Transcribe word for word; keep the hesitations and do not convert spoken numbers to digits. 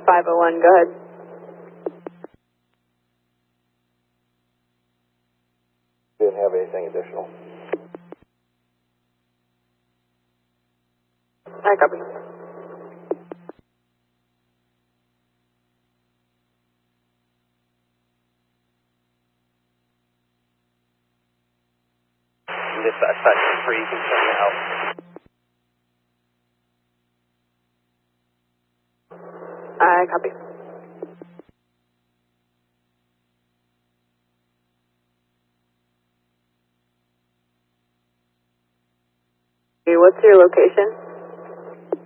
five oh one, go ahead. Didn't have anything additional. I copy. Dispatch section three, you can send me out. I copy. What's your location?